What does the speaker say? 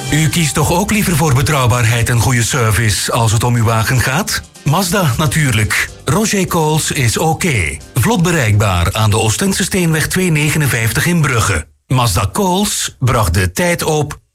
U kiest toch ook liever voor betrouwbaarheid en goede service als het om uw wagen gaat? Mazda natuurlijk. Roger Coles is oké. Vlot bereikbaar aan de Oostendse Steenweg 259 in Brugge. Mazda Coles bracht de tijd op